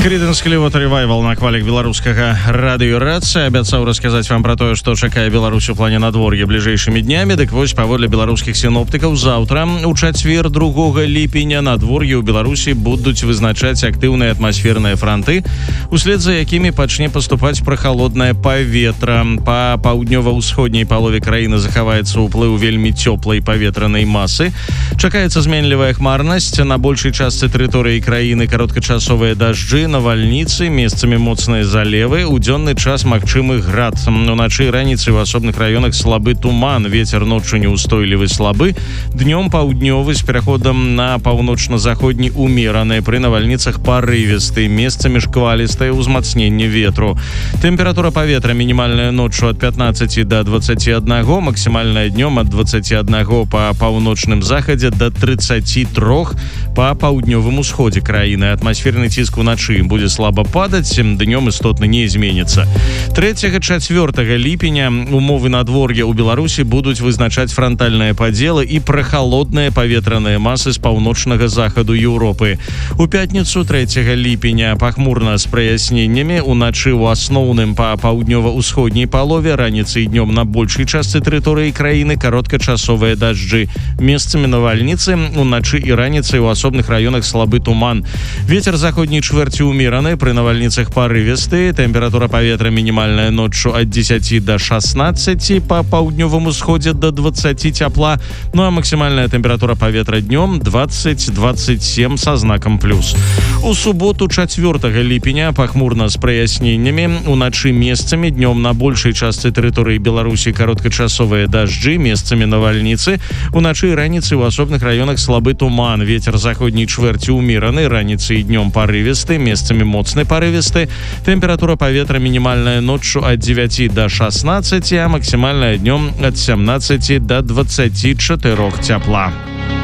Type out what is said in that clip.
Creedence Clearwater Revival на хвалях беларускага радыёрацыі. Абяцаў расказаць вам пра тое, што чакае Беларусь у плане надвор'я бліжэйшымі днямі. Дык вось, паводле беларускіх сіноптыкаў, заўтра, у чацвер 2 ліпеня, надвор'е ў Беларусі будуць вызначаць актыўныя атмасферныя франты, услед за якімі пачне паступаць прахалоднае паветра. Па паўднёва-ўсходняй палове краіны захаваецца ўплыў вельмі цёплай паветранай масы. Чакаецца зменлівая хмарнасць на большай частцы тэрыторыі краіны, кароткачасовыя дажджы, навальніцы, месцамі моцныя залевы. У дзённы час магчымы град. Уначы і раніцай у асобных раёнах слабы туман. Вецер ноччу неўстойлівы слабы. Днём паўднёвы з пераходам на паўночна-заходні умераны. Пры навальніцах парывісты. Месцамі шквалістае ўзмацненне ветру. Тэмпература паветра мінімальная ноччу ад 15 до 21, максімальная днём ад 21 па паўночным захадзе до 33 па паўднёвым усходзе краіны. Атмасферны ціск уначы будзе слаба падаць, днём істотна не зменіцца. 3-4 ліпеня умовы надвор'я ў Беларусі будуць вызначаць франтальныя падзелы і прахалодныя паветраныя масы з паўночнага захаду Еўропы. У пятніцу 3 ліпеня пахмурна з праясненнямі, уначы ў асноўным па паўднёва-ўсходняй палове, раніцай і днём на большай частцы тэрыторыі краіны кароткачасовыя дажджы. Месцамі навальніцы, уначы і раніцай у асобных раёнах слабы туман. Вецер заходняй чвэрці умераны, пры навальніцах парывісты. Тэмпература паветра мінімальная ноччу ад 10 до 16, па паўднёвым усходзе до 20 цяпла, ну а максімальная тэмпература паветра днём 20-27 са знакам плюс. У суботу 4 ліпеня пахмурна з праясненнямі, уначы месцамі, днём на большай частцы тэрыторыі Беларусі кароткачасовыя дажджы, месцамі навальніцы. Уначы і раніцай у асобных раёнах слабы туман. Вецер заходняй чвэрці умераны, раніцай і днём парывісты, месцамі моцны парывісты. Тэмпература паветра мінімальная ноччу ад 9 до 16, а максімальная днём ад 17 до 24 цяпла.